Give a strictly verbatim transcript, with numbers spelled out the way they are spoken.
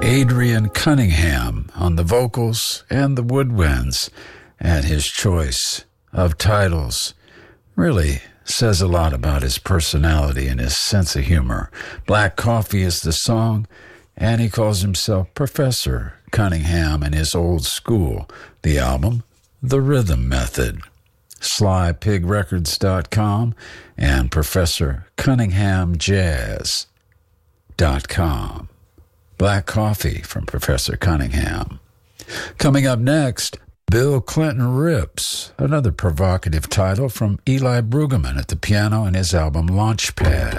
Adrian Cunningham on the vocals and the woodwinds, and his choice of titles really says a lot about his personality and his sense of humor. Black Coffee is the song, and he calls himself Professor Cunningham in his old school. The album, The Rhythm Method. sly pig records dot com and Professor Cunningham Jazz dot com. Black Coffee from Professor Cunningham. Coming up next, Bill Clinton Rips, another provocative title from Eli Brueggemann at the piano in his album Launchpad.